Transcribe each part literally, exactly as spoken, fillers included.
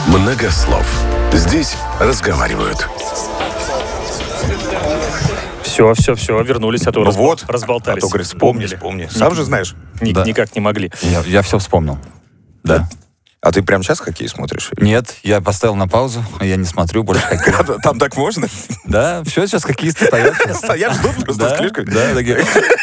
Много слов. Здесь разговаривают. Все, все, все, вернулись, а то Ну разбол- вот, разболтались. А то, говорит, вспомни, вспомни. Сам же знаешь. Ни- Да. Никак не могли. Я, я все вспомнил. Да. А ты прямо сейчас хоккей смотришь? Нет, я поставил на паузу, я не смотрю больше хоккей. Там так можно? Да, все, сейчас хоккеисты стоят. Стоят, ждут просто Да, с клюшкой? да, такие.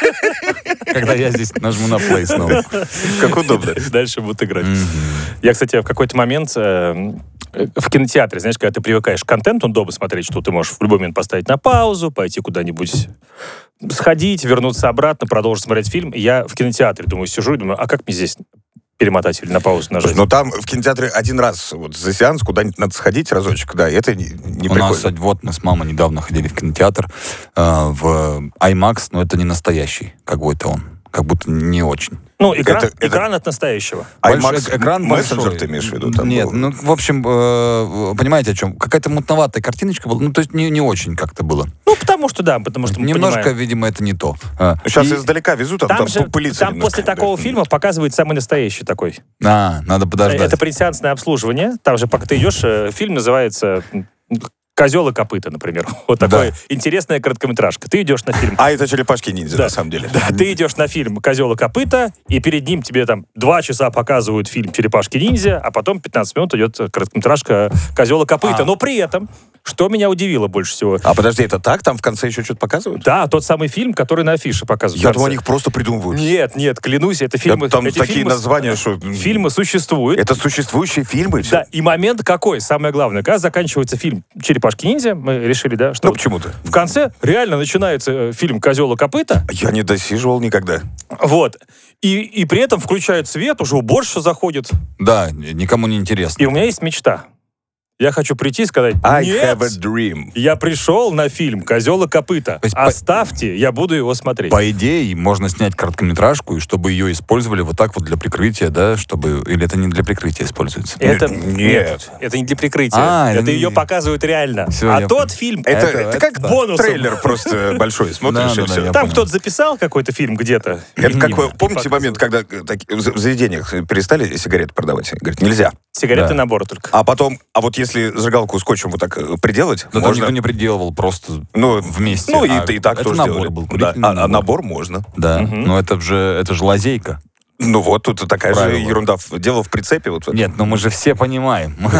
Когда я здесь нажму на плей снова. Как удобно. Дальше будут играть. Я, кстати, в какой-то момент э, в кинотеатре, знаешь, когда ты привыкаешь к контенту дома смотреть, что ты можешь в любой момент поставить на паузу, пойти куда-нибудь сходить, вернуться обратно, продолжить смотреть фильм. Я в кинотеатре, думаю, сижу и думаю, а как мне здесь перемотать или на паузу нажать? Но там в кинотеатре один раз вот за сеанс куда-нибудь надо сходить разочек, да, и это не, не У нас, прикольно. вот мы с мамой недавно ходили в кинотеатр, э, в IMAX, но это не настоящий какой-то он, как будто не очень. Ну, экран, Это- это- экран от настоящего. IMAX Больше экран мессенджер большой. ты имеешь в виду? Там Нет, был? ну, в общем, э, понимаете о чем? Какая-то мутноватая картиночка была, ну, то есть не, не очень как-то было. Ну, потому что да, потому что мы Немножко, понимаем. видимо, это не то. А, Сейчас и- издалека везут, а Там, там, же, пылится там немножко. после такого Да. фильма показывают самый настоящий такой. А, надо подождать. Это предсеансное обслуживание. Там же, пока ты идешь, э, фильм называется «Козел и копыта», например. Вот Да. такая интересная короткометражка. Ты идешь на фильм. А это черепашки-ниндзя, Да. на самом деле. Да, ты идешь на фильм «Козел и копыта», и перед ним тебе там два часа показывают фильм «Черепашки-ниндзя», а потом пятнадцать минут идет короткометражка «Козел и копыта». А. Но при этом, что меня удивило больше всего, А подожди, это так? Там в конце еще что-то показывают? да, тот самый фильм, который на афише показывают. Я в думал, конце. они их просто придумывают. Нет, нет, клянусь, это фильмы... Там эти такие фильмы, названия, что... фильмы существуют. Это существующие фильмы? Да, и момент какой, самое главное, когда заканчивается фильм «Черепашки-ниндзя», мы решили, да, что Ну, вот почему-то. в конце реально начинается э, фильм «Козел и копыта», Я не досиживал никогда. вот, и, и при этом включают свет, уже уборщица заходит, Да, никому не интересно. и у меня есть мечта. Я хочу прийти и сказать, I нет, have a dream. я пришел на фильм «Козел и копыта», То есть по- оставьте, я буду его смотреть. По идее, можно снять короткометражку, и чтобы ее использовали вот так вот для прикрытия, да, чтобы... Или это не для прикрытия используется? Это Нет. это не для прикрытия. А, это это не- ее показывают реально. Всё, а я тот понял. фильм Это, Это- это как это- бонусом. трейлер просто большой. Смотришь, Да, и да, да, все. я Там понял. кто-то записал какой-то фильм где-то. Это как вы Именно. помните момент, когда э, так- в в заведениях перестали сигареты продавать? Говорит, нельзя. Сигареты Да. набора только. А потом, а вот если зажигалку скотчем вот так э, приделать, Но там можно... никто не приделывал, просто Ну, вместе. Ну, и, А и так это тоже набор делали. был, Да, курительный а, а набор. набор можно. Да, Мгм. но это же, это же лазейка. Ну вот, тут такая Правило. же ерунда. В- Дело в прицепе. Вот в этом. Нет, ну мы же все понимаем.